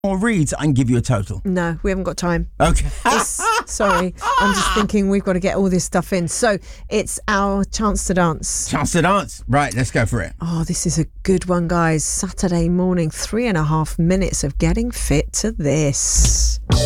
Or read and give you a total. No, we haven't got time. Okay. Sorry, I'm just thinking we've got to get all this stuff in. So it's our chance to dance. Chance to dance. Right, let's go for it. Oh, this is a good one, guys. Saturday morning, 3.5 minutes of getting fit to this.